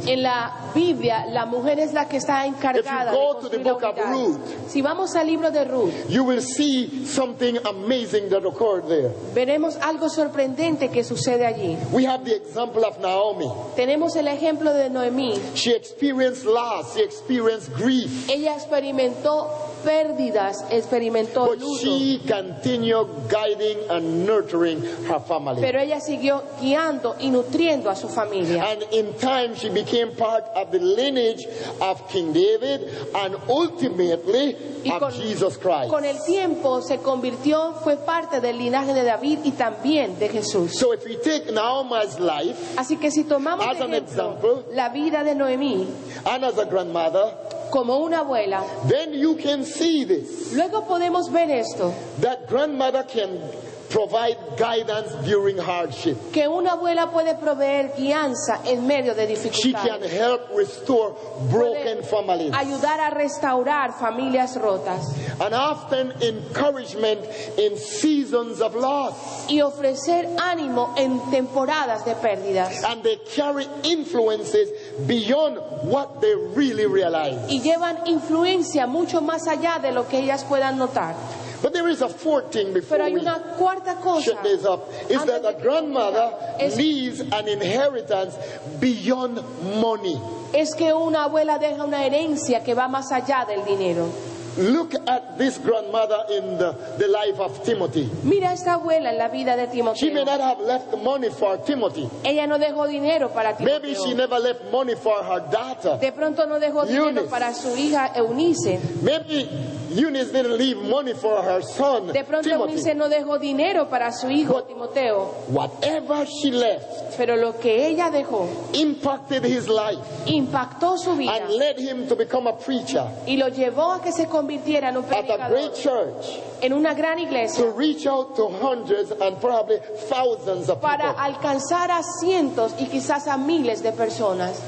En la Biblia, la mujer es la que está encargada de construir la unidad. Si vamos al libro de Ruth, you will see something amazing that occurred there. Veremos algo sorprendente que sucede allí. We have the example of Naomi. Tenemos el ejemplo de Noemí. She experienced loss, she experienced grief. Ella experimentó pérdidas, experimentó But luto. she continued guiding and nurturing her family. Pero ella siguió guiando y nutriendo a su familia. And in time she became part of the lineage of King David and ultimately of Jesus Christ. Con el tiempo se convirtió, fue parte del linaje de David y también de Jesús. So if we take Naomi's life Así que si tomamos as de an ejemplo example, la vida de Noemí and as a grandmother, como una abuela, then you can see this, luego podemos ver esto, that grandmother can provide guidance during hardship. que una abuela puede proveer guianza en medio de She can dificultades, help restore broken families, ayudar a restaurar familias rotas and often encouragement in seasons of loss. y ofrecer ánimo en temporadas de pérdidas. And they carry influences beyond what they really realize. Y llevan influencia mucho más allá de lo que ellas puedan notar. But there is a fourth thing before Pero hay we una cuarta cosa. shut this up, is that a grandmother leaves an inheritance beyond money. Es que una abuela deja una herencia que va más allá del dinero. Look at this grandmother in the life of Timothy. Mira a esta abuela en la vida de She may Timoteo. not have left money for Timothy. Ella no dejó dinero para Maybe she Timoteo. never left money for her daughter. De pronto no dejó dinero Eunice. para su hija Eunice. Maybe Eunice didn't leave money for her son De pronto Timothy. Eunice no dejó dinero para su hijo Timoteo. Whatever she left Pero lo que ella dejó impacted his life impactó su vida and led him to become a preacher y lo llevó a que se convirtiera en un at a great predicador, church, en una gran to iglesia, reach out to hundreds and probably thousands of para people. alcanzar a cientos y quizás a miles de personas.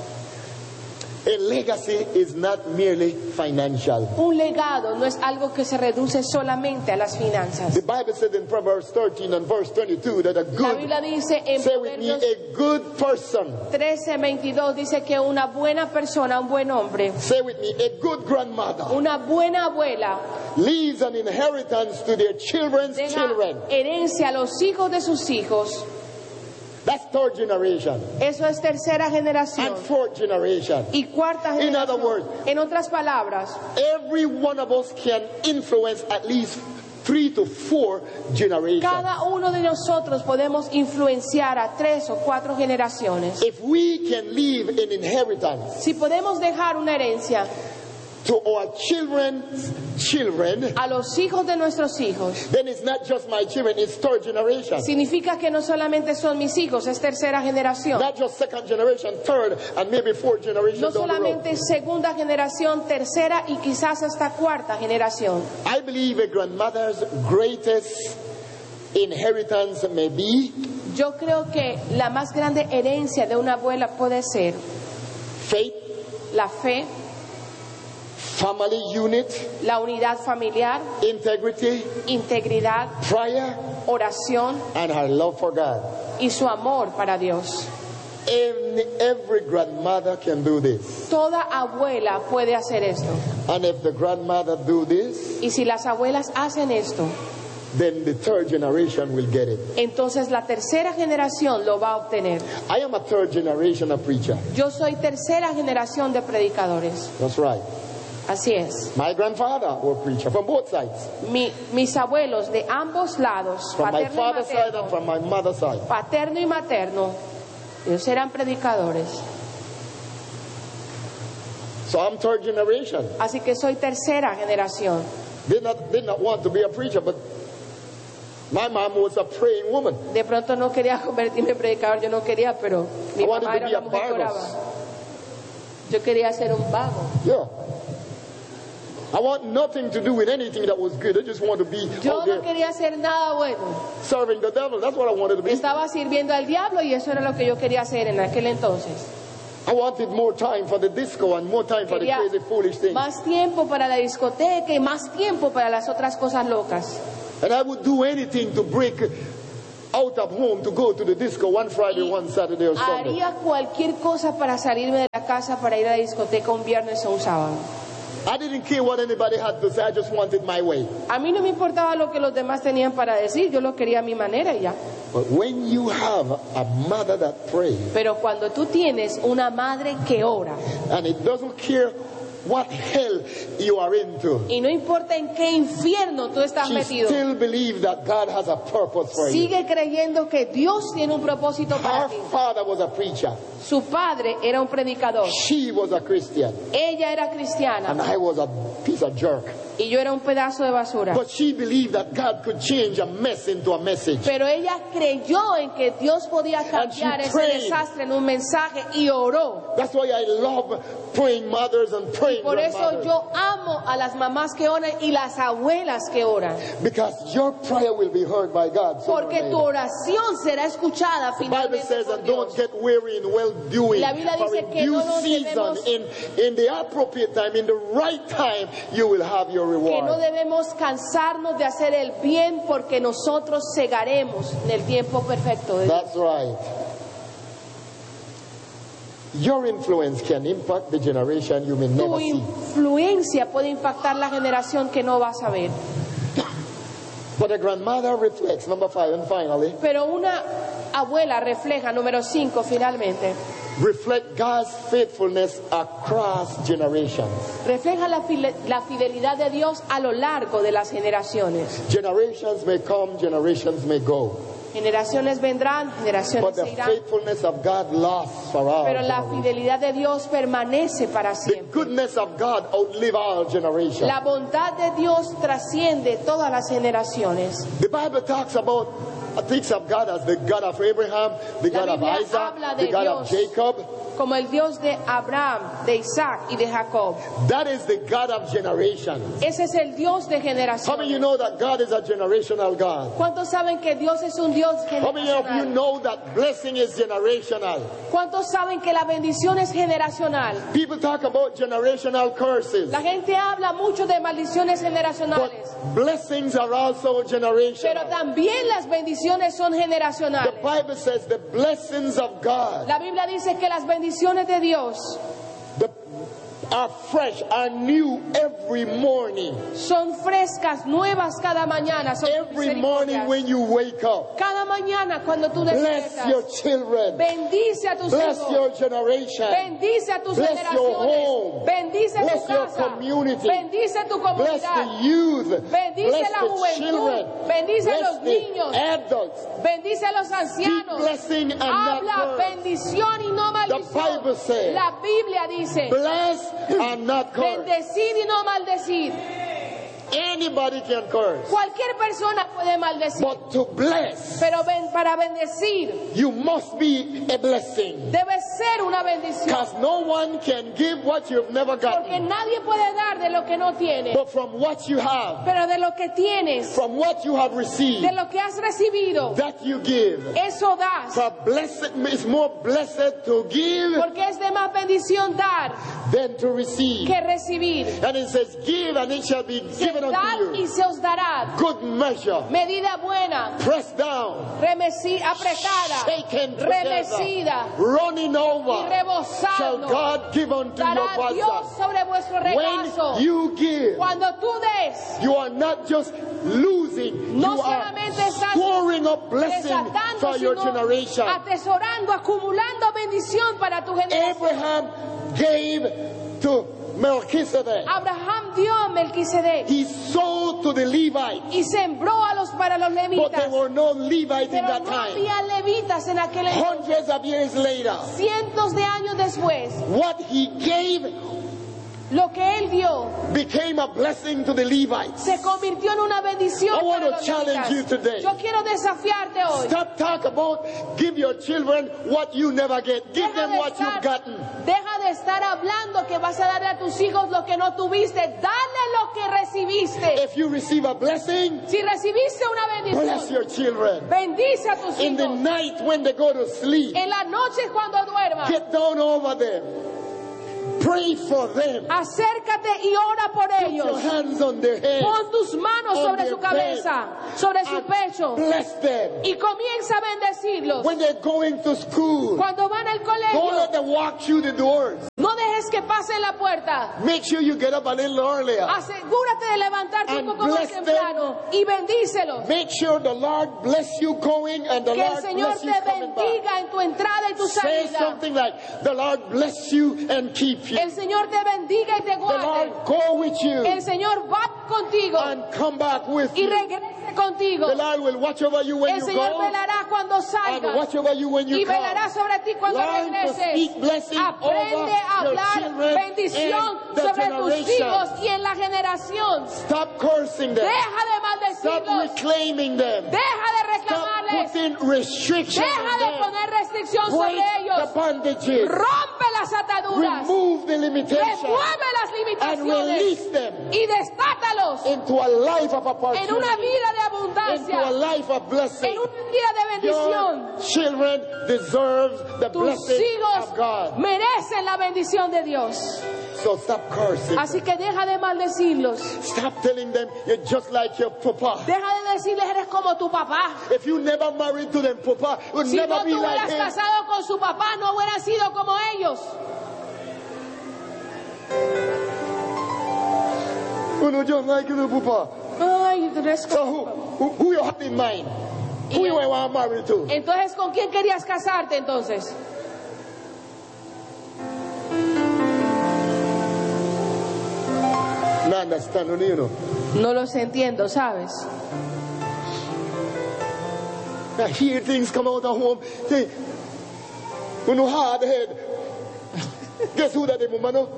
A legacy is not merely financial. Un legado no es algo que se reduce solamente a las finanzas. The Bible said in Proverbs 13 and verse 22 that a La good, Biblia dice en say with me, Proverbios a good person, 13:22 dice que una buena persona, un buen hombre, say with me, a good grandmother una buena abuela leaves an inheritance to their children's deja children. herencia a los hijos de sus hijos. That's third generation Eso es tercera generación and fourth generation. y cuarta In other generación. words, En otras palabras, every one of us can influence at least 3 to 4 generations. cada uno de nosotros podemos influenciar a 3 o 4 generaciones. If we can leave an inheritance Si podemos dejar una herencia to our children's children, a los hijos de nuestros hijos, then it's not just my children, it's third generation. significa que no solamente son mis hijos, es tercera generación. Not just second generation, third, and maybe fourth generation No down the road. solamente segunda generación, tercera y quizás hasta cuarta generación. I believe a grandmother's greatest inheritance may be Yo creo que la más grande herencia de una abuela puede ser faith, la fe, family unit, la unidad familiar, integrity, integridad, prayer, oración and her love for God. y su amor para Dios. Every grandmother can do this. Toda abuela puede hacer esto. And if the grandmother do this, Y si las abuelas hacen esto, then the third generation will get it. entonces la tercera generación lo va a obtener. I am a third generation of preacher. Yo soy tercera generación de predicadores. That's right. Así es. My grandfather was a preacher from both sides. Mis abuelos de ambos lados, From my paterno y father's side and materno, from my mother's side. paterno y materno, ellos eran predicadores. So I'm third generation. Así que soy tercera generación. Did not want to be a preacher, but my mom was a praying woman. De pronto no quería convertirme en predicador, yo no quería, pero mi I wanted mamá to era be una a mujer que Bible. oraba. Yo quería ser un vago. Yeah. I want nothing to do with anything that was good. I just want to be Yo out no there quería hacer nada bueno. serving the devil. That's what I wanted to be. Estaba sirviendo al diablo y eso era lo que yo quería hacer en aquel entonces. I wanted more time for the disco and more time for the Quería crazy foolish things. más tiempo para la discoteca y más tiempo para las otras cosas locas. And I would do anything to break out of home to go to the disco one Friday, one Saturday or Sunday. Haría cualquier cosa para salirme de la casa para ir a la discoteca un viernes o un sábado. I didn't care what anybody had to say. I just wanted my way. A mí no me importaba lo que los demás tenían para decir. Yo lo quería a mi manera y ya. But when you have a mother that prays, Pero cuando tú tienes una madre que ora, and it doesn't care what hell you are into, y no importa en qué infierno tú estás she metido, still believes that God has a purpose for you. sigue creyendo que Dios tiene un propósito para Her ti. father was a preacher. Su padre era un predicador. She was a Christian. Ella era cristiana. And I was a piece of jerk. Y yo era un pedazo de basura. But she believed that God could change a mess into a message. Pero ella creyó en que Dios podía cambiar ese desastre en un mensaje y oró. That's why I love praying mothers and praying Por eso grandmothers. yo amo a las mamás que oran y las abuelas que oran. Because your prayer will be heard by God. Porque tu oración será escuchada The Bible finalmente says, por and don't Dios. get weary in well doing. La Biblia For dice in que due no nos season, debemos- in the appropriate time, in the right time, you will have your Que no reward. debemos cansarnos de hacer el bien porque nosotros segaremos en el tiempo perfecto de Dios. That's right. Your influence can impact the generation you may Tu never see. influencia puede impactar la generación que no vas a ver. But a grandmother reflects, number 5, and finally, Pero una abuela refleja, número 5, finalmente, reflect God's faithfulness across generations. refleja la fidelidad de Dios a lo largo de las generaciones. Generations may come, generations may go. Generaciones vendrán, generaciones But the se irán. faithfulness of God lasts for all Pero la generations. fidelidad de Dios permanece para The siempre. goodness of God outlive all generations. La bondad de Dios trasciende todas las generaciones. The Bible talks thinks of God as the God of Abraham, the La God of Biblia Isaac, habla de the God of Dios Jacob. como el Dios de Abraham, de Isaac y de Jacob. That is the God of generations. Ese es el Dios de How many of you generaciones. know that God is a generational God? ¿Cuántos saben que Dios es un Dios How many of you generacional? know that blessing is generational? ¿Cuántos saben que la bendición es generacional? People talk about generational curses, La gente habla mucho de maldiciones but generacionales, blessings are also pero generational. también las bendiciones son The generacionales. Bible says the blessings of God La Biblia dice que las bendiciones de Dios are fresh, are new every morning. son frescas, nuevas cada mañana. Son Every morning misericordias. when you wake up. Cada mañana cuando tú Bless your despiertas, children. bendice a tus Bless hijos. your generation. Bendice a tus Bless your generaciones. home. Bendice tu Bless your casa. community. Bendice tu Bless comunidad. the youth. Bendice Bless la the juventud. children. Bendice a Bless los the niños. adults. Bendice a los Speak ancianos. blessing and not Habla curse. bendición y no The Bible maldición. says, La Biblia dice, bless and not curse. bendecir y no maldecir. Anybody can curse. Cualquier persona puede maldecir, But to bless, pero para bendecir you must be a blessing. debe ser una bendición. Because no one can give what you've never Porque gotten. nadie puede dar de lo que no tiene, But from what you have, pero de lo que tienes, from what you have received, de lo que has recibido, that you give. eso das. For blessed is more blessed to give Porque es de más bendición dar than to receive. que recibir. And it says, give and it shall be given Dad unto y you. se os dará. Good measure, Medida buena, pressed down, apretada, shaken together, remecida running y over, shall rebosando. God give unto your Dará Dios bosom. sobre vuestro regazo. When you give, Cuando tú des, you are not just losing, no you are solamente estás storing up blessing desatando, for your sino generation. atesorando, acumulando bendición para tu generación. Abraham gave to Melchizedek. Abraham dio a Melquisedec He sowed to the Levites, y sembró para los but there levitas, were no Levites in pero that no time. había levitas en aquel entonces. Hundreds of years later, Cientos de años después, what he gave lo que él dio became a blessing to the Levites. se convirtió en una bendición I want para to los challenge you levitas. today. Yo quiero desafiarte hoy. Stop talk about give your children what you never get. Give them what you've gotten. Deja de estar hablando que vas a darle a tus hijos lo que no tuviste. Dale lo que recibiste. If you receive a blessing, Si recibiste una bless bendición, your children. bendice a tus In the hijos. night when they go to sleep, En la noche cuando duermas, get down over them. Pray for them. Acércate y ora por ellos. Put your hands on their head. Pon tus manos sobre su cabeza, sobre su pecho. Bless them. Y comienza a bendecirlos. When they're going to school, cuando van al colegio, don't let them walk through the doors. No dejes que pase la puerta. Make sure you get up a little earlier. Asegúrate de levantarte un poco más temprano y bendícelos. Make sure the Lord bless you going and the Lord bless you coming back. Que el Señor te bendiga en tu entrada y tu salida. Say something like, the Lord bless you and keep you. El Señor te bendiga y te guarde. The Lord go with you. El Señor va contigo. And come back with y you. Regrese contigo. The Lord will watch over you when el you Señor go. velará cuando salgas. And watch over you when you y come. velará sobre ti cuando Learn regreses. to speak blessing Aprende over a hablar your bendición sobre tus hijos y en la generación. Stop cursing them. Deja de maldecirlos. Stop reclaiming them. Deja de reclamarles. Stop putting restrictions Deja on de them. poner restricción Break sobre ellos. the bondages. Rompe las ataduras. Remove the limitations. Remueve las and limitaciones. release them y destátalos into a life of opportunity. En una vida de abundancia. Into a life of blessing. En una vida de bendición. Your children deserve the Tus blessing hijos of God. merecen la bendición de Dios. So stop cursing. Así que deja de maldecirlos. Stop telling them you're just like your papa. Deja de decirles eres como tu papá. If you never married to them, papa would si never no be te like hubieras him. casado con su papá, no hubieras sido como ellos. Oh no, just like your papa. Ay, eres so who you have in mind? Who you want to marry to? Entonces, ¿con quién querías casarte entonces? No understand, you know. No los entiendo, ¿sabes? I hear things come out of home. Say, you know, hard head. Guess who that is, woman? No?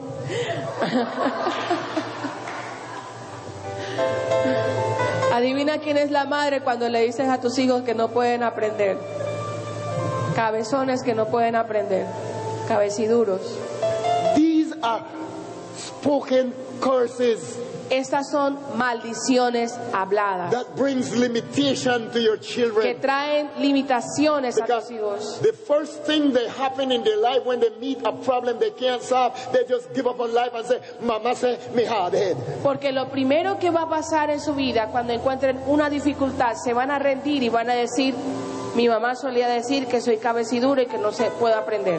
Adivina quién es la madre cuando le dices a tus hijos que no pueden aprender. Cabezones que no pueden aprender. Cabeciduros. These are spoken curses. Estas son maldiciones habladas. That brings limitation to your children. Que traen limitaciones a tus hijos. The first thing that happen in their life when they meet a problem they can't solve, they just give up on life and say, "Mama say me hard head." Porque lo primero que va a pasar en su vida cuando encuentren una dificultad, se van a rendir y van a decir, mi mamá solía decir que soy cabecidura y que no se puede aprender.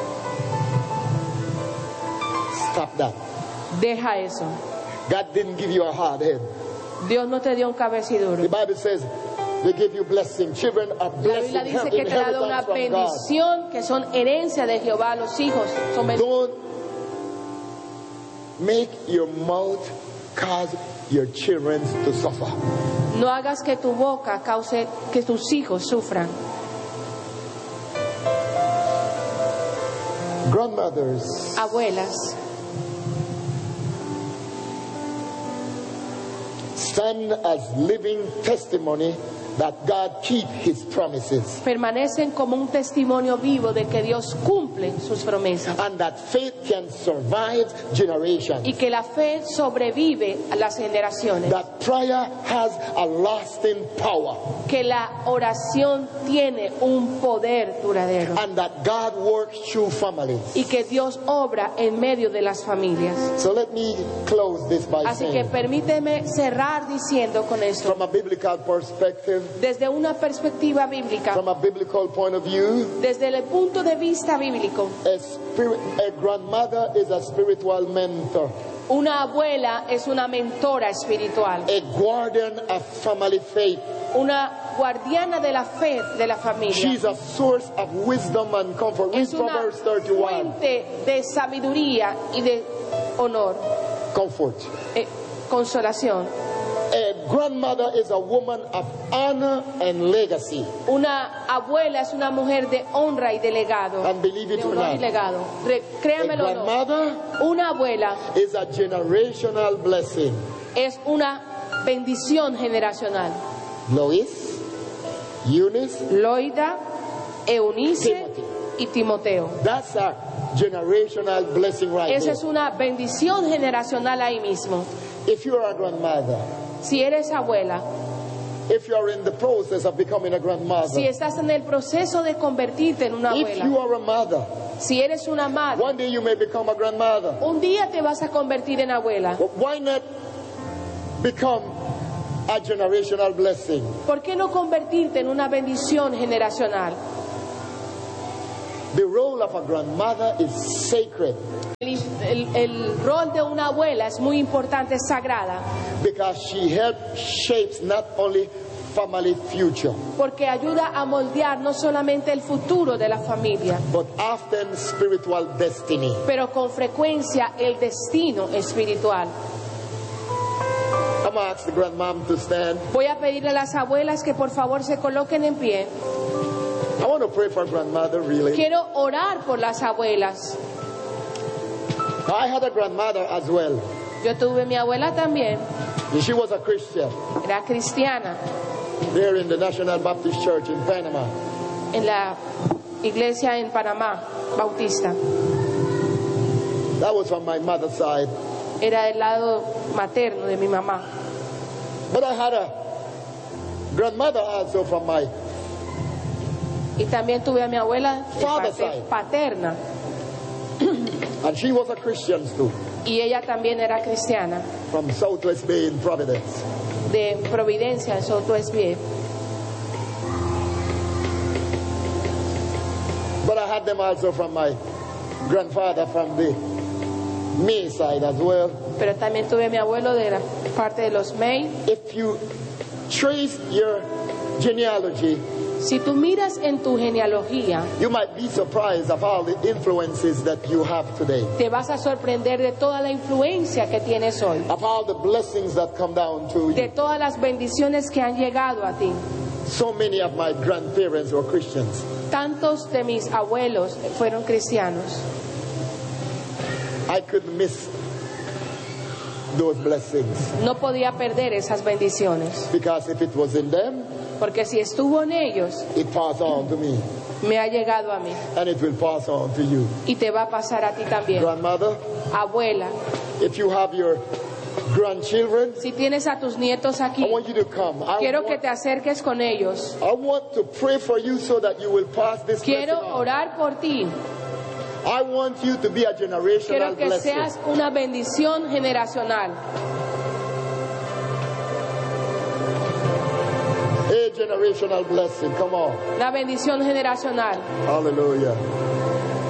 Stop that. Deja eso. God didn't give you a hard head. Dios no te dio un cabeciduro. The Bible says they give you blessing. Children are blessing. La Biblia dice que te ha dado una bendición, que son herencia de Jehová. Los hijos son bendiciones. Don't make your mouth cause your children to suffer. No hagas que tu boca cause que tus hijos sufran. Grandmothers, abuelas, stand as living testimony that God keeps His promises. Permanecen como un testimonio vivo de que Dios cumple sus promesas. And that faith can survive generations. Y que la fe sobrevive a las generaciones. That prayer has a lasting power. Que la oración tiene un poder duradero. And that God works through families. Y que Dios obra en medio de las familias. So let me close this by Así saying, que permíteme cerrar diciendo con esto. from a biblical perspective, desde una perspectiva bíblica, from a biblical point of view, desde el punto de vista bíblico, a grandmother is a spiritual mentor. Una abuela es una mentora espiritual. A guardian of family faith. Una guardiana de la fe de la familia. She's a source of wisdom and comfort. Es una fuente de sabiduría y de honor. Comfort. Consolación. A grandmother is a woman of honor and legacy. Una abuela es una mujer de honra y de legado. And believe it or not, créamelo, a grandmother una abuela is a generational blessing. Es una bendición generacional. Lois, Eunice, Loida, Eunice y Timoteo. That's a generational blessing right Esa there. es una bendición generacional ahí mismo. If you are a grandmother, si eres abuela, if you are in the process of becoming a grandmother, si estás en el proceso de convertirte en una if you abuela, are a mother, si eres una madre, one day you may become a grandmother. un día te vas a convertir en abuela. But why not become a generational blessing? ¿Por qué no convertirte en una bendición generacional? The role of a grandmother is sacred El rol de una abuela es muy importante, es sagrada, because she shapes not only family future, porque ayuda a moldear no solamente el futuro de la familia, but often spiritual destiny. pero con frecuencia el destino espiritual. I'm going to ask the grandmom to stand. Voy a pedirle a las abuelas que por favor se coloquen en pie. I want to pray for grandmother, really. Quiero orar por las abuelas. I had a grandmother as well. Yo tuve mi abuela también, She was a Christian era cristiana, there in the National Baptist Church in Panama. en la iglesia en Panamá, bautista. That was from my mother's side. Era del lado materno de mi mamá. But I had a grandmother also from my Y también tuve a mi abuela de Father parte side. paterna, and she was a Christian too, y ella también era cristiana, from Southwest Bay in Providence. de Providencia, en Southwest Bay. But I had them also from my grandfather from the May side as well. Pero también tuve a mi abuelo de la parte de los May. If you trace your genealogy, Si tú miras en tu genealogía, you might be surprised of all the influences that you have today, te vas a sorprender de toda la influencia que tienes hoy, of all the blessings that come down to de you. todas las bendiciones que han llegado a ti. So many of my grandparents were Christians. Tantos de mis abuelos fueron cristianos. I couldn't miss those blessings, No podía perder esas bendiciones, because if it was in them, porque si estuvo en ellos, it passed on to me, me ha llegado a mí and it will pass on to you. y te va a pasar a ti también. Grandmother, Abuela, if you have your grandchildren, si tienes a tus nietos aquí, I want you to come. quiero que te acerques con ellos. I want to pray for you so that you will pass this blessing Quiero on. orar por ti. I want you to be a generational Quiero que blessing. seas una bendición generacional. A generational blessing. Come on. La bendición generacional. Hallelujah.